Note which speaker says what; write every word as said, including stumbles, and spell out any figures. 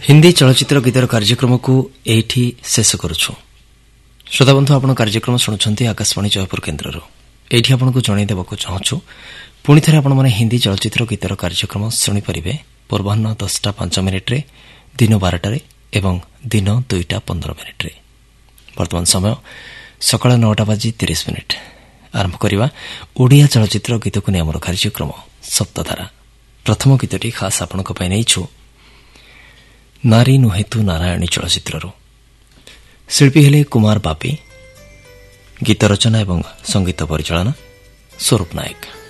Speaker 1: हिंदी चलचित्र गीतर कार्यक्रम को एठी शेष करुछु। श्रोताबंधु आपण कार्यक्रम शुणुछंती आकाशवाणी जयपुर केन्द्र एठी आपनको जणाई देबाको चाहूछु पुणी थरे आपण माने हिंदी चलचित्र गीतर कार्यक्रम शुणी परिबे पूर्वाह्न दसटा पांच मिनिट रे दिन बारटा रे एवं दिन दुईटा पंद्रह मिनिट रे। वर्तमान समय सकाळ नौटा बाजी तीस मिनिट। आरंभ करिवा ओडिया चलचित्र गीत को नियमर कार्यक्रम सप्तधारा। प्रथम गीतटी खास आपनको पय नैछु नारी नुहेतु नारायणी चलचित्ररो। शिल्पी हेले कुमार बापी, गीत रचना एवं संगीत परिचालना स्वरूप नायक।